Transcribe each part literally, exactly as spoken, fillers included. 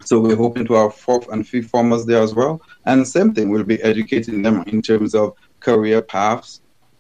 So we're hoping to have fourth and fifth formers there as well. And same thing, we'll be educating them in terms of career paths,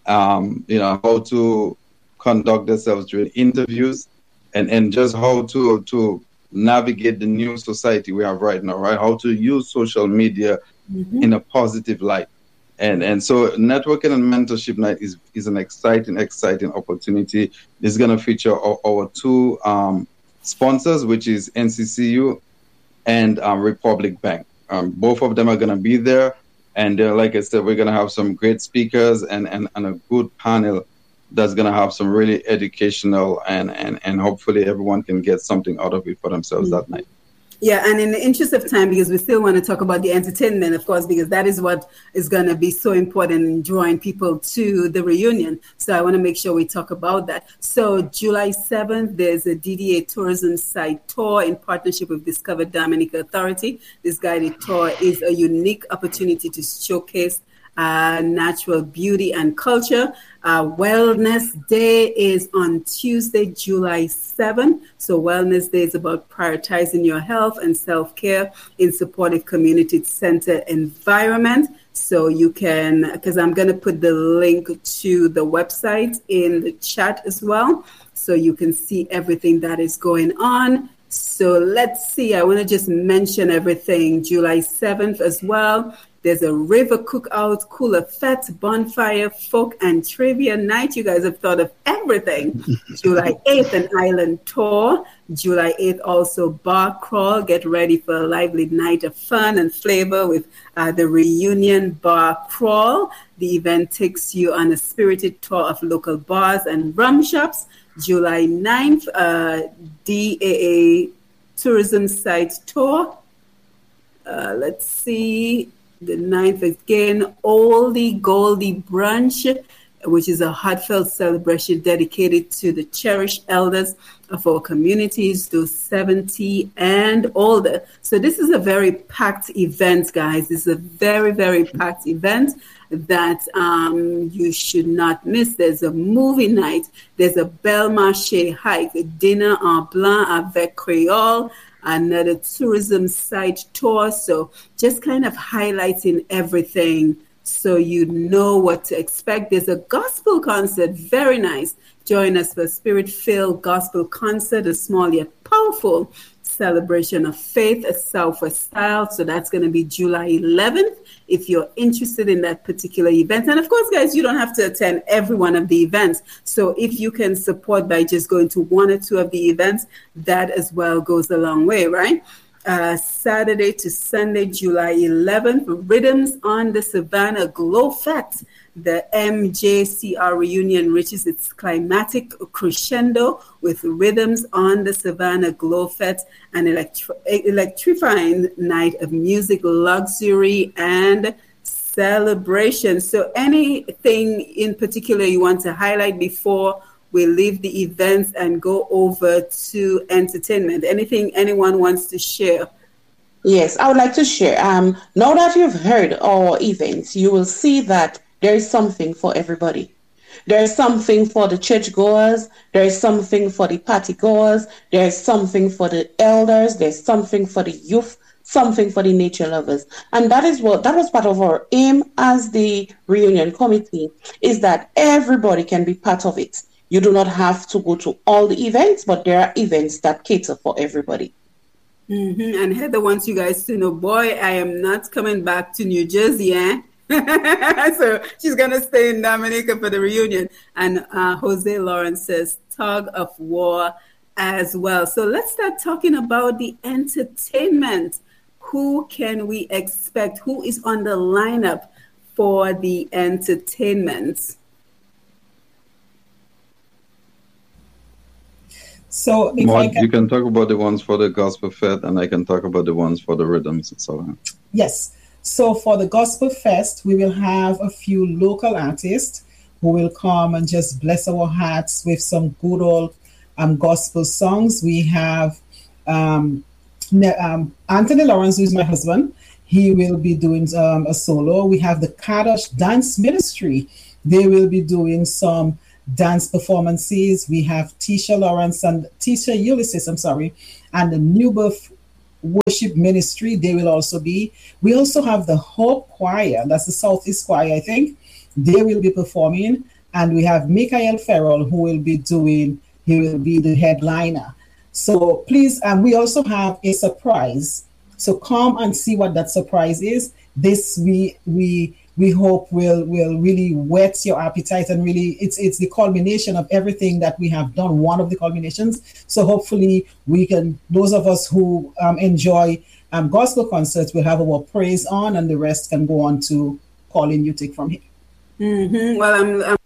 um, you know, how to conduct themselves during interviews, and, and just how to to navigate the new society we have right now, right? How to use social media mm-hmm. in a positive light. And and so networking and mentorship night is, is an exciting, exciting opportunity. It's going to feature our, our two um, sponsors, which is N C C U and um, Republic Bank. Um, both of them are going to be there. And uh, like I said, we're going to have some great speakers and, and, and a good panel that's going to have some really educational and, and, and hopefully everyone can get something out of it for themselves mm-hmm. that night. Yeah, and in the interest of time, because we still want to talk about the entertainment, of course, because that is what is going to be so important in drawing people to the reunion. So I want to make sure we talk about that. So July seventh, there's a D D A tourism site tour in partnership with Discover Dominica Authority. This guided tour is a unique opportunity to showcase Uh, natural beauty and culture. Uh, Wellness Day is on Tuesday, July seventh. So Wellness Day is about prioritizing your health and self-care in supportive community-centered environment. So you can, because I'm going to put the link to the website in the chat as well, so you can see everything that is going on. So let's see, I want to just mention everything. July seventh as well. There's a river cookout, cooler fete, bonfire, folk, and trivia night. You guys have thought of everything. July eighth, an island tour. July eighth, also bar crawl. Get ready for a lively night of fun and flavor with uh, the reunion bar crawl. The event takes you on a spirited tour of local bars and rum shops. July ninth, uh, D A A tourism site tour. Uh, let's see. The ninth again, Oldie Goldie Brunch, which is a heartfelt celebration dedicated to the cherished elders of our communities, those seventy and older. So this is a very packed event, guys. This is a very, very packed event that um, you should not miss. There's a movie night. There's a Belmarché hike, a dinner en blanc avec Creole, another tourism site tour. So just kind of highlighting everything so you know what to expect. There's a gospel concert, very nice. Join us for a spirit-filled gospel concert, a small yet powerful celebration of faith, a Southwest style. So that's going to be July eleventh if you're interested in that particular event. And of course, guys, you don't have to attend every one of the events. So if you can support by just going to one or two of the events, that as well goes a long way, right? Uh, Saturday to Sunday, July eleventh, Rhythms on the Savannah Glow Fest. The M J C R reunion reaches its climatic crescendo with Rhythms on the Savannah Glow Fest, an electri- electrifying night of music, luxury, and celebration. So anything in particular you want to highlight before we leave the events and go over to entertainment? Anything anyone wants to share? Yes, I would like to share. Um, now that you've heard our events, you will see that there is something for everybody. There is something for the churchgoers. There is something for the partygoers. There is something for the elders. There's something for the youth, something for the nature lovers. And that is what that was part of our aim as the reunion committee, is that everybody can be part of it. You do not have to go to all the events, but there are events that cater for everybody. Mm-hmm. And Heather wants you guys to know, boy, I am not coming back to New Jersey, eh? So she's going to stay in Dominica for the reunion. And uh, Jose Lawrence says tug of war as well. So let's start talking about the entertainment. Who can we expect? Who is on the lineup for the entertainment? So if Maud, I can, you can talk about the ones for the Gospel Fest, and I can talk about the ones for the rhythms and so on. Yes. So for the Gospel Fest, we will have a few local artists who will come and just bless our hearts with some good old um, gospel songs. We have um, um, Anthony Lawrence, who is my husband. He will be doing um, a solo. We have the Kadosh Dance Ministry. They will be doing some dance performances. We have Tisha Lawrence and Tisha Ulysses, I'm sorry, and the New Birth worship ministry, they will also be. We also have the Hope Choir, that's the Southeast Choir, I think. They will be performing. And we have Michael Farrell, who will be doing, he will be the headliner. So please, and um, we also have a surprise. So come and see what that surprise is. This we we we hope will will really whet your appetite, and really it's it's the culmination of everything that we have done, one of the culminations. So hopefully we can, those of us who um, enjoy um, gospel concerts will have our praise on, and the rest can go on to Colin Utic from here. Mm-hmm. Well, I'm, I'm